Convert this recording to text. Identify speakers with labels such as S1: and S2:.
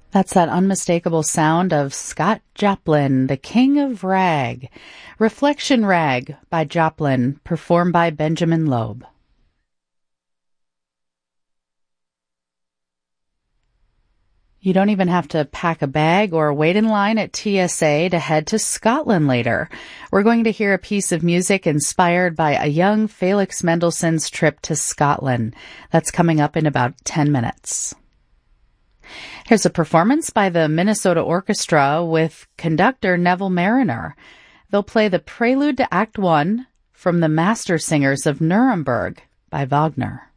S1: That's that unmistakable sound of Scott Joplin, the king of rag. Reflection Rag by Joplin, performed by Benjamin Loeb. You don't even have to pack a bag or wait in line at TSA to head to Scotland later. We're going to hear a piece of music inspired by a young Felix Mendelssohn's trip to Scotland. That's coming up in about 10 minutes. Here's a performance by the Minnesota Orchestra with conductor Neville Mariner. They'll play the Prelude to Act 1 from the Master Singers of Nuremberg by Wagner.